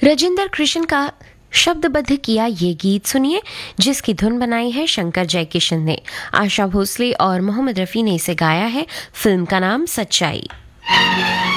राजेंद्र कृष्ण का शब्दबद्ध किया ये गीत सुनिए, जिसकी धुन बनाई है शंकर जयकिशन ने। आशा भोसले और मोहम्मद रफ़ी ने इसे गाया है। फिल्म का नाम सच्चाई।